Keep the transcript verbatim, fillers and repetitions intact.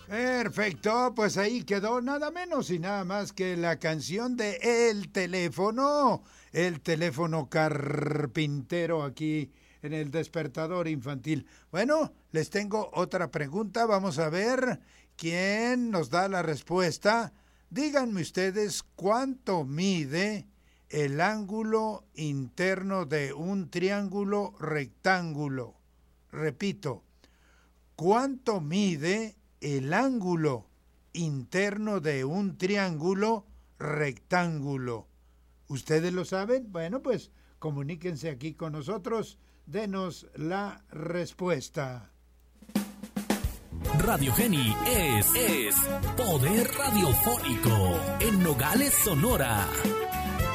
Perfecto, pues ahí quedó nada menos y nada más que la canción de El Teléfono, el teléfono carpintero aquí en el despertador infantil. Bueno, les tengo otra pregunta, vamos a ver quién nos da la respuesta. Díganme ustedes cuánto mide el ángulo interno de un triángulo rectángulo. Repito, ¿cuánto mide el ángulo interno de un triángulo rectángulo? ¿Ustedes lo saben? Bueno, pues comuníquense aquí con nosotros, denos la respuesta. Radio Geni es, es Poder Radiofónico en Nogales, Sonora.